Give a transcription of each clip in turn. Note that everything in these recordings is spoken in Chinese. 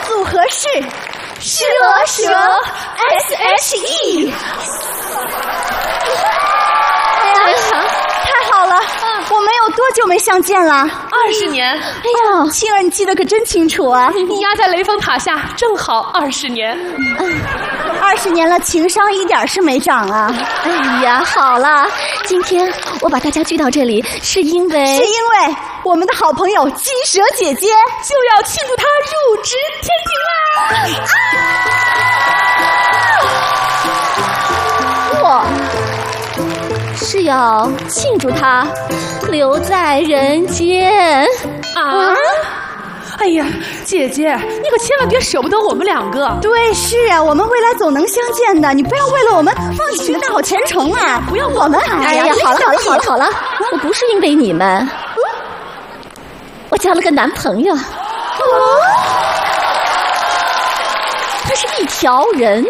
组合是蛇SHE。哎呀，太好了！我们有多久没相见了 ？20年。 哎呀，青儿，你记得可真清楚啊！ 你压在雷峰塔下，正好20年。 20年了，情商一点是没长啊！ 哎呀，好了，今天我把大家聚到这里，是因为我们的好朋友金蛇姐姐就要庆祝她入职天庭啦！ 我是要庆祝她留在人间啊！哎呀，姐姐，你可千万别舍不得我们两个。 对，是啊，我们未来总能相见的，你不要为了我们放弃你的大好前程啊！不要我们！ 哎呀，好了，我不是因为你们，我交了个男朋友，他是一条人。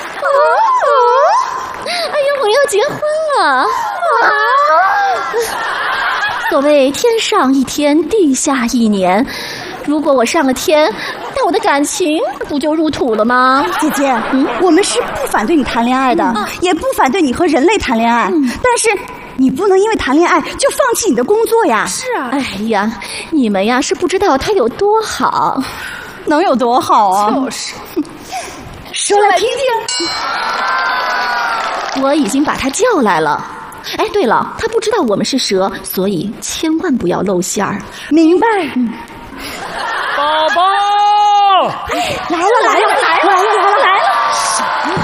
哎呀，我要结婚了！所谓天上一天，地下一年。如果我上了天，那我的感情不就入土了吗？ 姐姐，我们是不反对你谈恋爱的，也不反对你和人类谈恋爱，但是你不能因为谈恋爱就放弃你的工作呀。 是啊， 哎呀，你们呀是不知道他有多好， 能有多好啊？ 就是， 说来听听。我已经把他叫来了。哎，对了，他不知道我们是蛇，所以千万不要露馅儿。 明白。 宝宝， 来了！